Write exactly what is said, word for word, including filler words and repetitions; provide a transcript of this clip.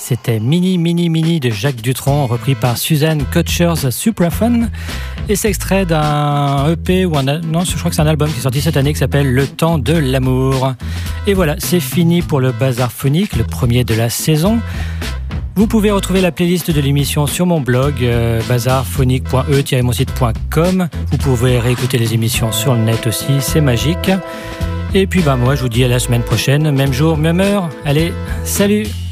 C'était Mini Mini Mini de Jacques Dutronc, repris par Suzanne Kutcher's Supraphone. Et c'est extrait d'un E P ou un, non, je crois que c'est un album qui est sorti cette année qui s'appelle Le Temps de l'amour. Et voilà, c'est fini pour le Bazar Phonique, le premier de la saison. Vous pouvez retrouver la playlist de l'émission sur mon blog euh, bazar phonique point e tiret mon site point com. Vous pouvez réécouter les émissions sur le net aussi, c'est magique. Et puis bah moi je vous dis à la semaine prochaine, même jour, même heure. Allez, salut!